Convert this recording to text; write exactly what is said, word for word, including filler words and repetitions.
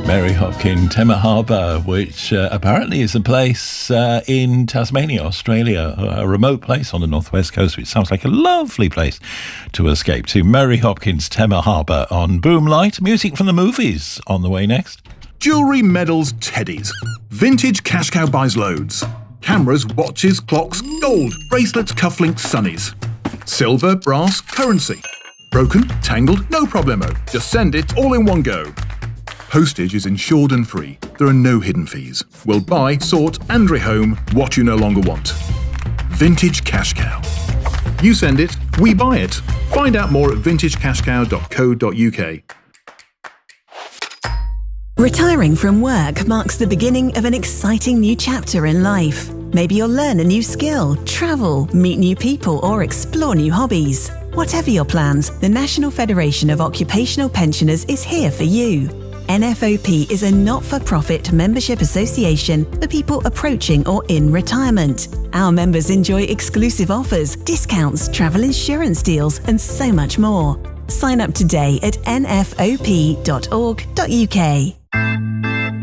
Mary Hopkin, Tema Harbour, which uh, apparently is a place uh, in Tasmania, Australia, a remote place on the northwest coast, which sounds like a lovely place to escape to. Mary Hopkins, Tema Harbour on Boomlight. Music from the movies on the way next. Jewellery, medals, teddies. Vintage Cash Cow buys loads. Cameras, watches, clocks, gold, bracelets, cufflinks, sunnies. Silver, brass, currency. Broken, tangled, no problemo. Just send it all in one go. Postage is insured and free. There are no hidden fees. We'll buy, sort and rehome what you no longer want. Vintage Cash Cow. You send it, we buy it. Find out more at vintage cash cow dot co dot U K. Retiring from work marks the beginning of an exciting new chapter in life. Maybe you'll learn a new skill, travel, meet new people, or explore new hobbies. Whatever your plans, the National Federation of Occupational Pensioners is here for you. N F O P is a not-for-profit membership association for people approaching or in retirement. Our members enjoy exclusive offers, discounts, travel insurance deals, and so much more. Sign up today at N F O P dot org dot U K.